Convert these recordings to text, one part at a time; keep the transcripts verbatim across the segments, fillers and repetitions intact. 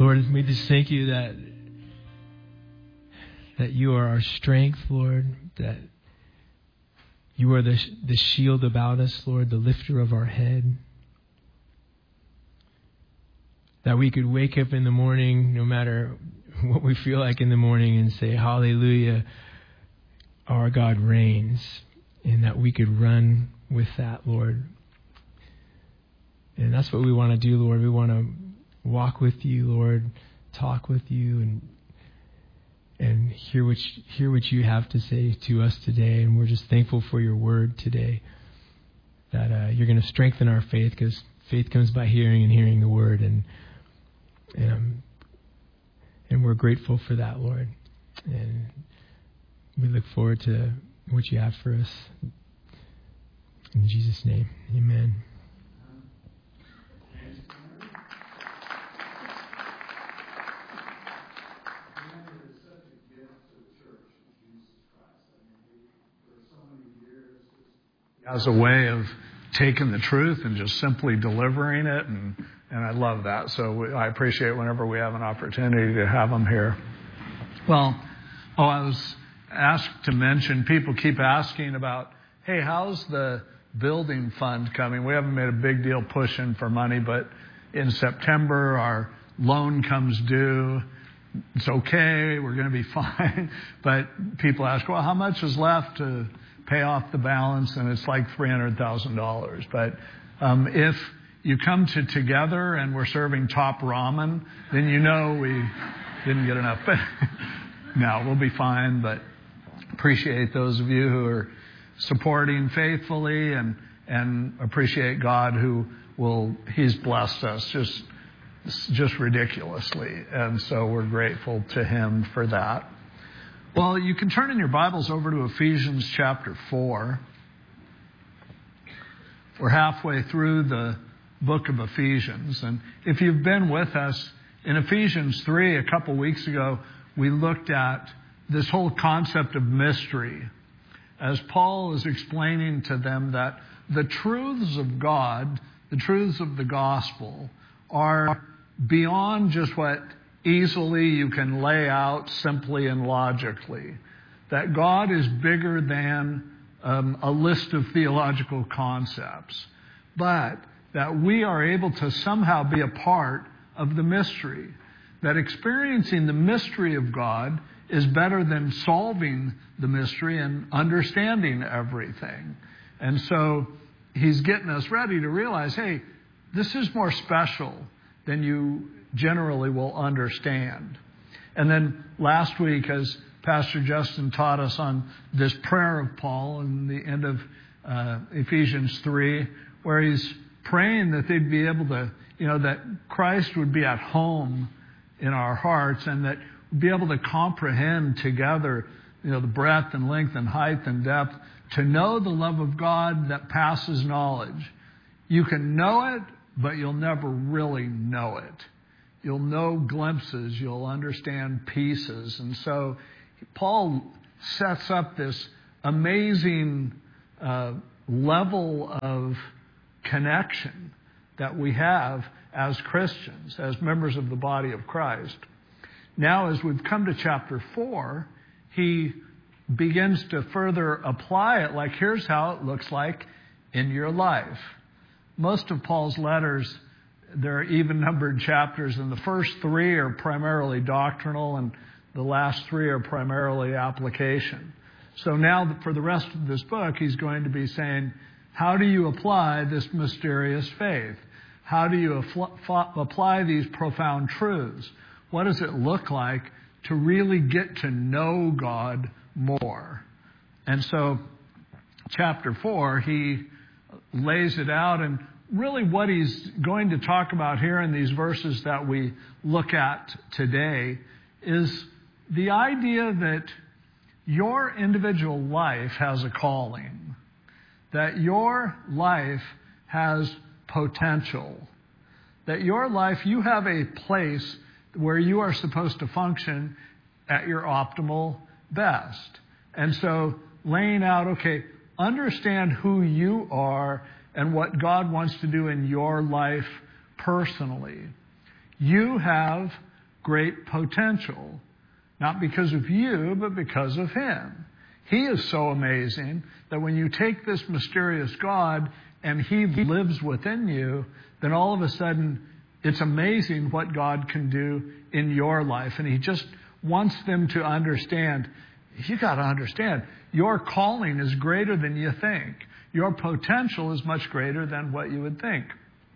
Lord, we just thank you that that you are our strength, Lord, that you are the, the shield about us, Lord, the lifter of our head. That we could wake up in the morning, no matter what we feel like in the morning, and say, hallelujah, our God reigns. And that we could run with that, Lord. And that's what we want to do, Lord. We want to walk with you, Lord, talk with you, and and hear what you, hear what you have to say to us today. And we're just thankful for your word today, that uh, you're going to strengthen our faith, because faith comes by hearing and hearing the word. And and, um, and we're grateful for that, Lord. And we look forward to what you have for us. In Jesus' name, amen. As a way of taking the truth and just simply delivering it, and, and I love that. So we, I appreciate whenever we have an opportunity to have them here. Well, oh, I was asked to mention, people keep asking about, hey, how's the building fund coming? We haven't made a big deal pushing for money, but in September our loan comes due. It's okay, we're going to be fine. But people ask, well, how much is left to pay off the balance? And it's like three hundred thousand dollars. But um, if you come to Together and we're serving top ramen, then you know we didn't get enough. But no, we'll be fine. But appreciate those of you who are supporting faithfully, and and appreciate God who will, He's blessed us just just ridiculously. And so we're grateful to Him for that. Well, you can turn in your Bibles over to Ephesians chapter four. We're halfway through the book of Ephesians. And if you've been with us, in Ephesians three, a couple weeks ago, we looked at this whole concept of mystery, as Paul is explaining to them that the truths of God, the truths of the gospel, are beyond just what easily you can lay out simply and logically. That God is bigger than um, a list of theological concepts, but that we are able to somehow be a part of the mystery. That experiencing the mystery of God is better than solving the mystery and understanding everything. And so he's getting us ready to realize, hey, this is more special than you generally will understand. And then last week, as Pastor Justin taught us on this prayer of Paul in the end of uh, Ephesians three, where he's praying that they'd be able to, you know, that Christ would be at home in our hearts, and that we'd be able to comprehend together, you know, the breadth and length and height and depth, to know the love of God that passes knowledge. You can know it, but you'll never really know it. You'll know glimpses. You'll understand pieces. And so Paul sets up this amazing uh, level of connection that we have as Christians, as members of the body of Christ. Now, as we've come to chapter four, he begins to further apply it, like, here's how it looks like in your life. Most of Paul's letters, there are even-numbered chapters, and the first three are primarily doctrinal, and the last three are primarily application. So now, for the rest of this book, he's going to be saying, how do you apply this mysterious faith? How do you apply these profound truths? What does it look like to really get to know God more? And so, chapter four, he lays it out, and really what he's going to talk about here in these verses that we look at today is the idea that your individual life has a calling, that your life has potential, that your life, you have a place where you are supposed to function at your optimal best. And so laying out, okay, understand who you are and what God wants to do in your life personally. You have great potential, not because of you, but because of him. He is so amazing that when you take this mysterious God and he lives within you, then all of a sudden it's amazing what God can do in your life. And he just wants them to understand, you got to understand, your calling is greater than you think. Your potential is much greater than what you would think.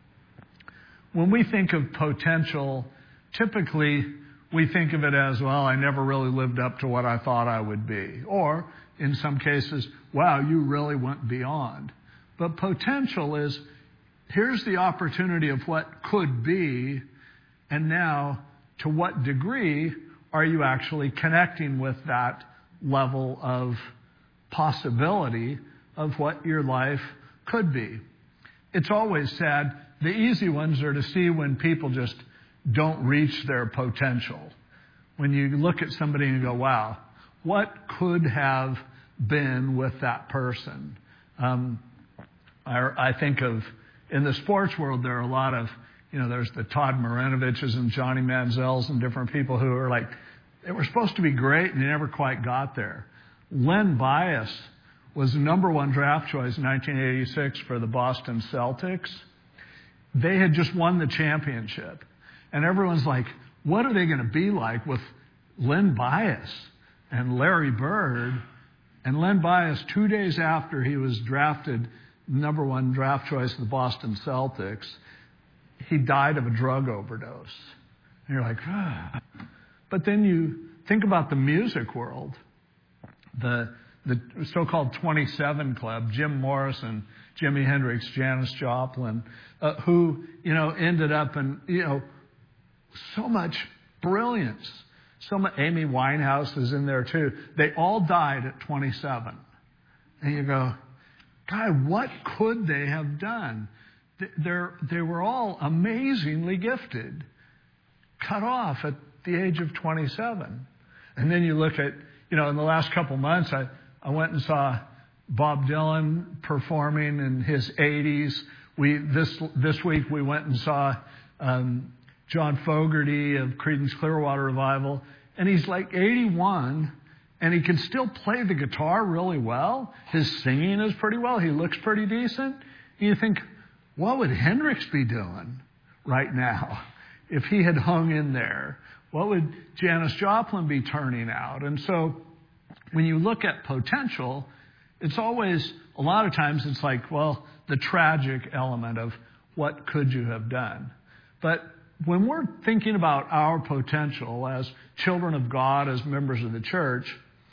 When we think of potential, typically we think of it as, well, I never really lived up to what I thought I would be. Or, in some cases, wow, you really went beyond. But potential is, here's the opportunity of what could be, and now, to what degree are you actually connecting with that level of possibility of what your life could be? It's always sad. The easy ones are to see when people just don't reach their potential. When you look at somebody and go, wow, what could have been with that person? Um, I, I think of, in the sports world, there are a lot of, you know, there's the Todd Marinoviches and Johnny Manziels and different people who are like, they were supposed to be great and they never quite got there. Len Bias was the number one draft choice in nineteen eighty-six for the Boston Celtics. They had just won the championship. And everyone's like, what are they going to be like with Len Bias and Larry Bird? And Len Bias, two days after he was drafted, number one draft choice of the Boston Celtics, he died of a drug overdose. And you're like, ah. But then you think about the music world, the the so-called twenty-seven Club, Jim Morrison, Jimi Hendrix, Janis Joplin, uh, who, you know, ended up in, you know, so much brilliance. So much, Amy Winehouse is in there too. They all died at twenty-seven. And you go, God, what could they have done? They're, they were all amazingly gifted, cut off at the age of twenty-seven. And then you look at, you know, in the last couple months, I, I went and saw Bob Dylan performing in his eighties. We, this, this week we went and saw, um, John Fogerty of Creedence Clearwater Revival, and he's like eighty-one, and he can still play the guitar really well. His singing is pretty well. He looks pretty decent. And you think, what would Hendrix be doing right now if he had hung in there? What would Janis Joplin be turning out? And so when you look at potential, it's always, a lot of times it's like, well, the tragic element of what could you have done? But when we're thinking about our potential as children of God, as members of the church,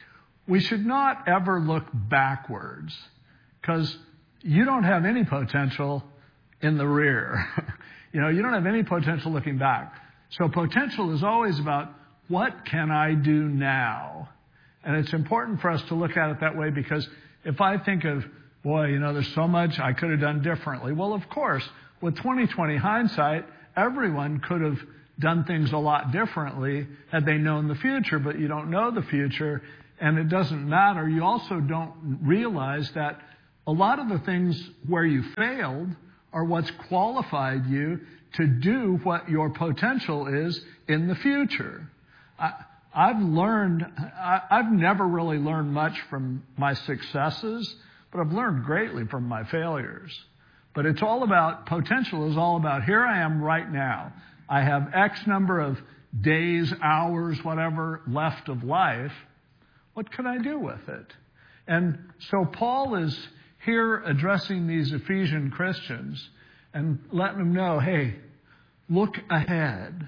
we should not ever look backwards, because you don't have any potential in the rear. You know, you don't have any potential looking back. So potential is always about, what can I do now? And it's important for us to look at it that way, because if I think of, boy, you know, there's so much I could have done differently. Well, of course, with twenty twenty hindsight, everyone could have done things a lot differently had they known the future, but you don't know the future, and it doesn't matter. You also don't realize that a lot of the things where you failed are what's qualified you to do what your potential is in the future. I, I've learned, I, I've never really learned much from my successes, but I've learned greatly from my failures. But it's all about, potential is all about, here I am right now. I have X number of days, hours, whatever, left of life. What can I do with it? And so Paul is here addressing these Ephesian Christians and letting them know, hey, look ahead.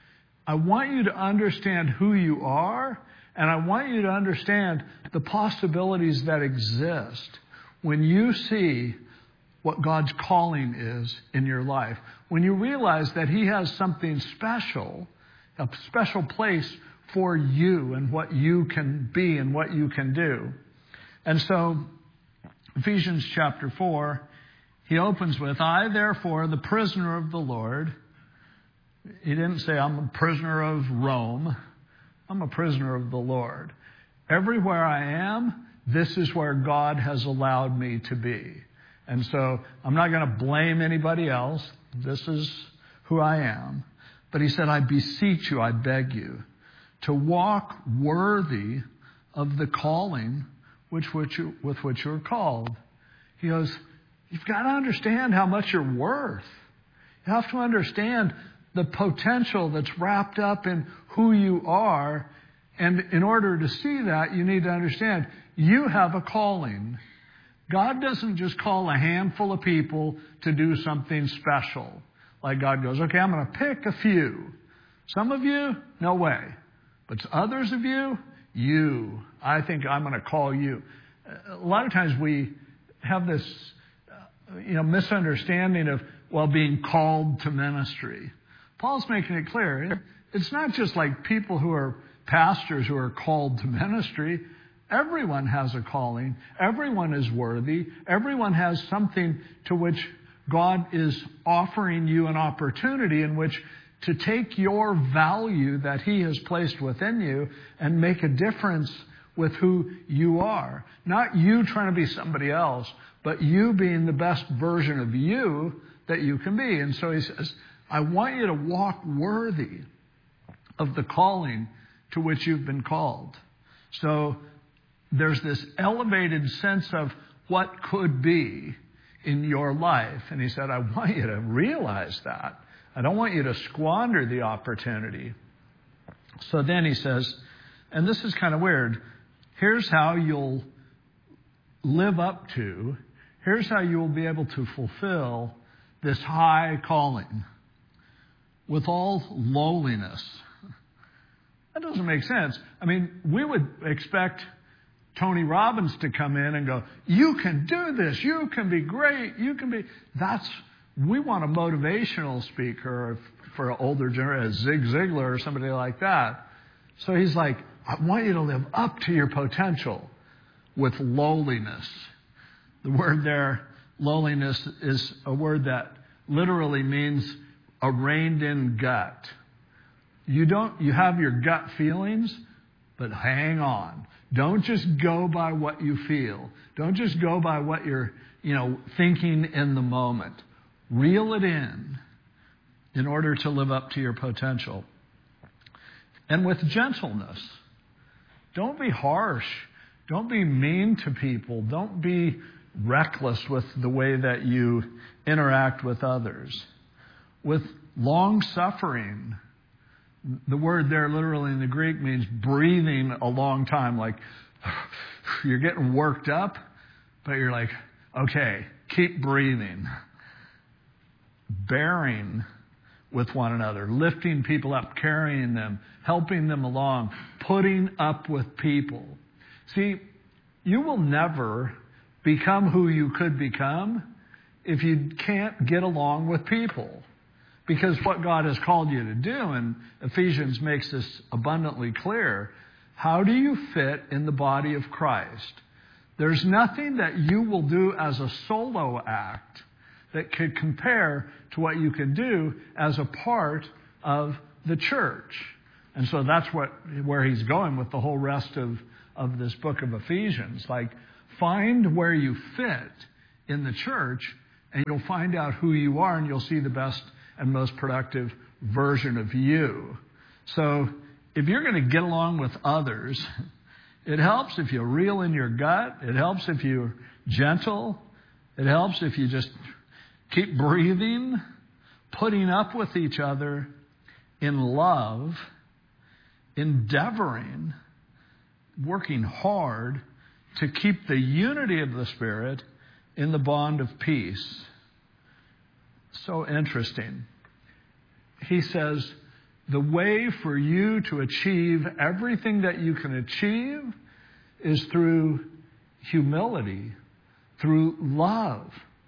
I want you to understand who you are, and I want you to understand the possibilities that exist when you see what God's calling is in your life. When you realize that He has something special, a special place for you and what you can be and what you can do. And so, Ephesians chapter four, he opens with, I therefore, the prisoner of the Lord. He didn't say, I'm a prisoner of Rome. I'm a prisoner of the Lord. Everywhere I am, this is where God has allowed me to be. And so I'm not going to blame anybody else. This is who I am. But he said, I beseech you, I beg you, to walk worthy of the calling which, which you, with which you are called. He goes, you've got to understand how much you're worth. You have to understand the potential that's wrapped up in who you are. And in order to see that, you need to understand you have a calling. God doesn't just call a handful of people to do something special. Like God goes, okay, I'm going to pick a few. Some of you, no way. But others of you, you. I think I'm going to call you. A lot of times we have this, uh, you know, misunderstanding of, well, being called to ministry. Paul's making it clear. It's not just like people who are pastors who are called to ministry. Everyone has a calling. Everyone is worthy. Everyone has something to which God is offering you an opportunity in which to take your value that He has placed within you and make a difference with who you are. Not you trying to be somebody else, but you being the best version of you that you can be. And so he says, I want you to walk worthy of the calling to which you've been called. So there's this elevated sense of what could be in your life. And he said, I want you to realize that. I don't want you to squander the opportunity. So then he says, and this is kind of weird, here's how you'll live up to, here's how you will be able to fulfill this high calling with all lowliness. That doesn't make sense. I mean, we would expect Tony Robbins to come in and go, you can do this, you can be great, you can be... That's... We want a motivational speaker for an older generation, Zig Ziglar or somebody like that. So he's like, I want you to live up to your potential with lowliness. The word there, lowliness, is a word that literally means a reined-in gut. You don't, you have your gut feelings, but hang on. Don't just go by what you feel. Don't just go by what you're, you know, thinking in the moment. Reel it in in order to live up to your potential. And with gentleness. Don't be harsh. Don't be mean to people. Don't be reckless with the way that you interact with others. With long suffering. The word there literally in the Greek means breathing a long time. Like you're getting worked up, but you're like, okay, keep breathing. Bearing with one another, lifting people up, carrying them, helping them along, putting up with people. See, you will never become who you could become if you can't get along with people. Because what God has called you to do, and Ephesians makes this abundantly clear, how do you fit in the body of Christ? There's nothing that you will do as a solo act that could compare to what you can do as a part of the church. And so that's what where he's going with the whole rest of, of this book of Ephesians. Like, find where you fit in the church, and you'll find out who you are, and you'll see the best and most productive version of you. So if you're going to get along with others, it helps if you reel in your gut. It helps if you're gentle. It helps if you just keep breathing, putting up with each other in love, endeavoring, working hard to keep the unity of the Spirit in the bond of peace. So interesting. He says, the way for you to achieve everything that you can achieve is through humility, through love.